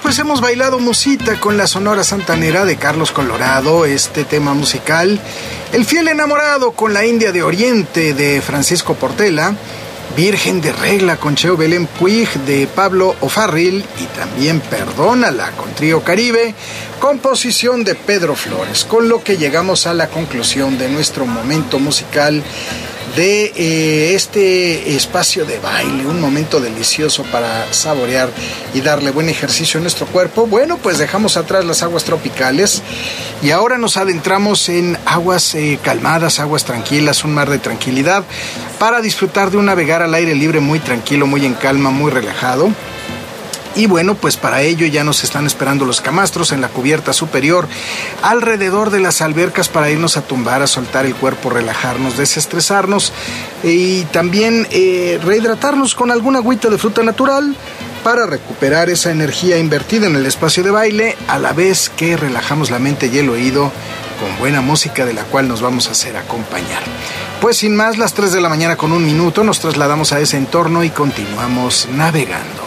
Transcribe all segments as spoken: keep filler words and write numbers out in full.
pues hemos bailado musita con la Sonora Santanera de Carlos Colorado, este tema musical. El fiel enamorado con la India de Oriente de Francisco Portela. Virgen de Regla con Cheo Belén Puig de Pablo O'Farrill y también Perdónala con Trío Caribe, composición de Pedro Flores, con lo que llegamos a la conclusión de nuestro momento musical de eh, este espacio de baile, un momento delicioso para saborear y darle buen ejercicio a nuestro cuerpo. Bueno, pues dejamos atrás las aguas tropicales y ahora nos adentramos en aguas eh, calmadas, aguas tranquilas, un mar de tranquilidad, para disfrutar de un navegar al aire libre muy tranquilo, muy en calma, muy relajado. Y bueno, pues para ello ya nos están esperando los camastros en la cubierta superior, alrededor de las albercas, para irnos a tumbar, a soltar el cuerpo, relajarnos, desestresarnos y también eh, rehidratarnos con alguna agüita de fruta natural para recuperar esa energía invertida en el espacio de baile, a la vez que relajamos la mente y el oído con buena música de la cual nos vamos a hacer acompañar. Pues sin más, las tres de la mañana con un minuto, nos trasladamos a ese entorno y continuamos navegando.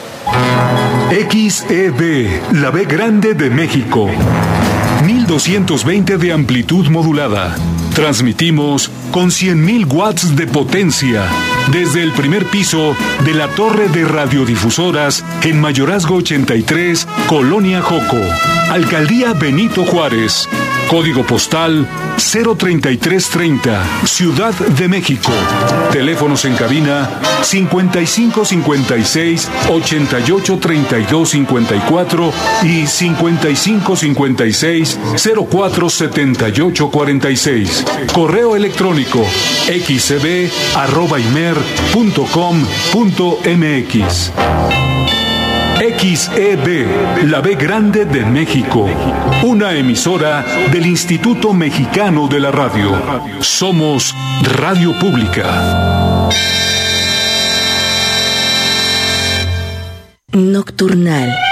X E B, la B grande de México. mil doscientos veinte de amplitud modulada. Transmitimos con cien mil watts de potencia desde el primer piso de la torre de radiodifusoras en Mayorazgo ochenta y tres, Colonia Joco, Alcaldía Benito Juárez. Código postal cero treinta y tres treinta, Ciudad de México. Teléfonos en cabina cincuenta y cinco cincuenta y seis ochenta y ocho treinta y dos cincuenta y cuatro y cincuenta y cinco cincuenta y seis cero cuatro setenta y ocho cuarenta y seis. Correo electrónico xcb arroba imer punto com punto mx. X E B, la B grande de México, una emisora del Instituto Mexicano de la Radio. Somos Radio Pública. Nocturnal.